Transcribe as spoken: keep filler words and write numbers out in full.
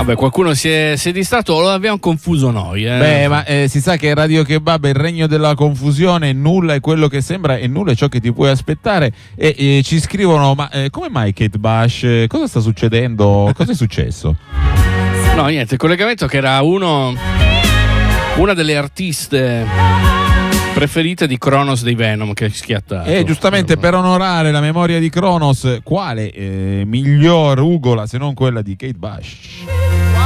Vabbè, qualcuno si è, si è distratto o lo abbiamo confuso noi. Eh? Beh, ma eh, si sa che Radio Kebab è il regno della confusione, nulla è quello che sembra e nulla è ciò che ti puoi aspettare. E eh, ci scrivono: ma eh, come mai Kate Bush? Eh, cosa sta succedendo? Cosa è successo? No, niente, il collegamento che era uno una delle artiste preferite di Kronos dei Venom, che è schiattato. E giustamente per onorare la memoria di Kronos, quale eh, miglior ugola se non quella di Kate Bush?